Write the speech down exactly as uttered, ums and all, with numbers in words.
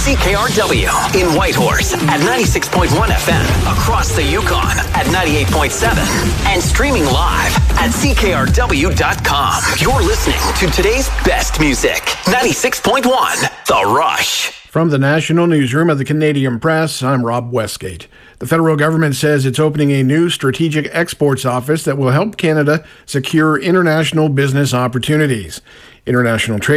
C K R W in Whitehorse at ninety-six point one F M, across the Yukon at ninety-eight point seven, and streaming live at C K R W dot com. You're listening to today's best music. ninety-six point one, The Rush. From the National Newsroom of the Canadian Press, I'm Rob Westgate. The federal government says it's opening a new strategic exports office that will help Canada secure international business opportunities. International trade